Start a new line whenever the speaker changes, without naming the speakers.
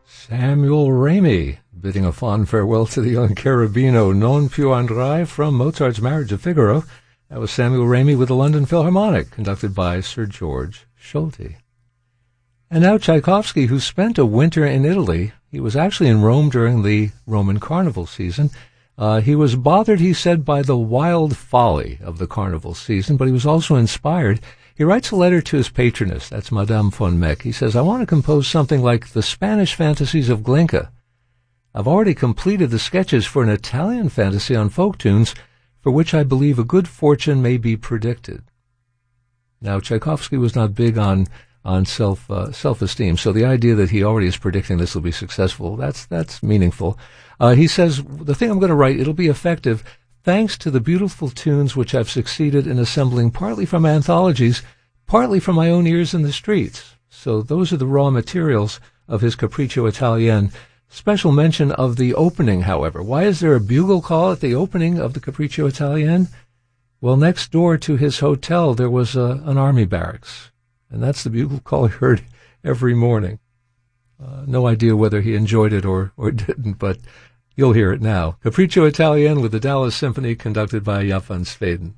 Samuel Ramey, bidding a fond farewell to the young Cherubino, Non più andrai, from Mozart's Marriage of Figaro. That was Samuel Ramey with the London Philharmonic, conducted by Sir George Solti. And now Tchaikovsky, who spent a winter in Italy. He was actually in Rome during the Roman carnival season. He was bothered, he said, by the wild folly of the carnival season, but he was also inspired. He writes a letter to his patroness, that's Madame von Meck. He says, I want to compose something like the Spanish fantasies of Glinka. I've already completed the sketches for an Italian fantasy on folk tunes, for which I believe a good fortune may be predicted. Now, Tchaikovsky was not big on self-esteem, so the idea that he already is predicting this will be successful, that's meaningful. He says, the thing I'm going to write, it'll be effective, thanks to the beautiful tunes which I've succeeded in assembling partly from anthologies, partly from my own ears in the streets. So those are the raw materials of his Capriccio Italien. Special mention of the opening, however. Why is there a bugle call at the opening of the Capriccio Italien? Well, next door to his hotel there was an army barracks, and that's the bugle call he heard every morning. No idea whether he enjoyed it or didn't, but you'll hear it now. Capriccio Italien with the Dallas Symphony, conducted by Jaap van Zweden.